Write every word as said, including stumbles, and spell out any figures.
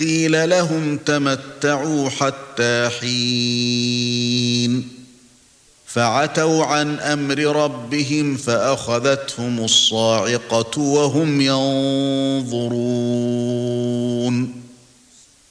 قيل لهم تمتعوا حتى حين فعتوا عن أمر ربهم فأخذتهم الصاعقة وهم ينظرون